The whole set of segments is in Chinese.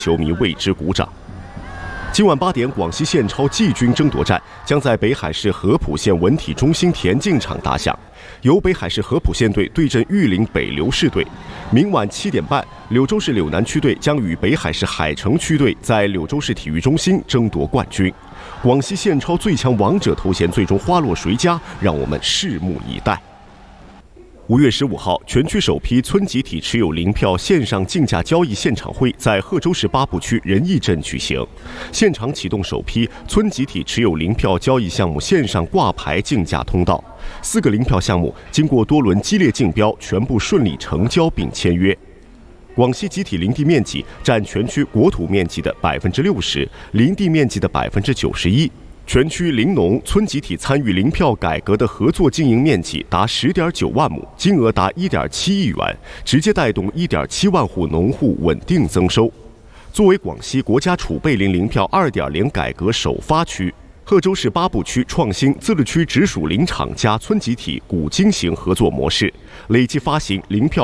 球迷为之鼓掌。今晚8点，广西县超季军争夺战将在北海市合浦县文体中心田径场打响，由北海市合浦县队对阵玉林北流市队。明晚7点半，柳州市柳南区队将与北海市海城区队在柳州市体育中心争夺冠军。广西县超最强王者头衔最终花落谁家，让我们拭目以待。5月15号，全区首批村集体持有零票线上竞价交易现场会在贺州市八步区仁义镇举行，现场启动首批村集体持有零票交易项目线上挂牌竞价通道，4个零票项目经过多轮激烈竞标，全部顺利成交并签约。广西集体林地面积占全区国土面积的60%，林地面积的91%。全区林农村集体参与零票改革的合作经营面积达10.9万亩，金额达1.7亿元，直接带动1.7万户农户稳定增收。作为广西国家储备林零票2.0改革首发区，贺州市八步区创新自治区直属林厂家村集体古今型合作模式，累计发行零票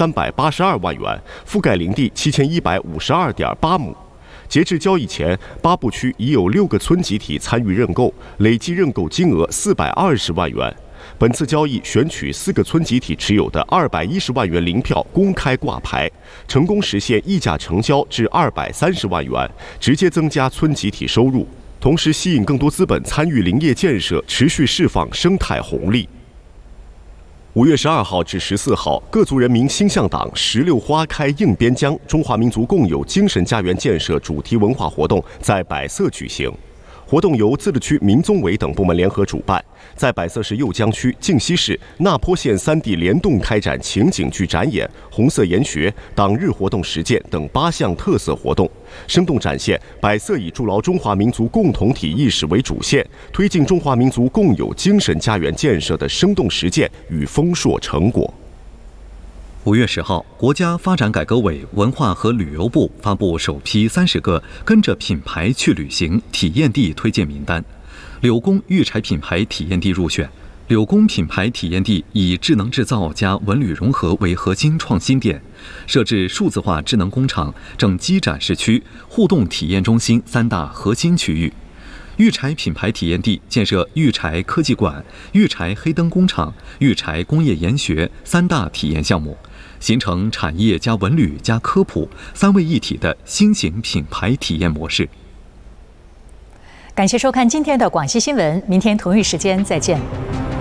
1382万元，覆盖林地7152.8亩。截至交易前，八步区已有6个村集体参与认购，累计认购金额420万元。本次交易选取4个村集体持有的210万元零票公开挂牌，成功实现溢价成交至230万元，直接增加村集体收入，同时吸引更多资本参与林业建设，持续释放生态红利。5月12号至14号，各族人民心向党石榴花开映边疆中华民族共有精神家园建设主题文化活动在百色举行。活动由自治区民宗委等部门联合主办，在百色市酉江区、靖西市、那坡县3地联动开展情景剧展演、红色研学、党日活动实践等8项特色活动，生动展现百色以筑牢中华民族共同体意识为主线，推进中华民族共有精神家园建设的生动实践与丰硕成果。 5月10号，国家发展改革委文化和旅游部发布首批30个跟着品牌去旅行体验地推荐名单，柳工育柴品牌体验地入选。柳工品牌体验地以智能制造加文旅融合为核心创新点，设置数字化智能工厂、整机展示区、互动体验中心3大核心区域。育柴品牌体验地建设育柴科技馆、育柴黑灯工厂、育柴工业研学3大体验项目，形成产业加文旅加科普3位一体的新型品牌体验模式。 感谢收看今天的广西新闻，明天同一时间再见。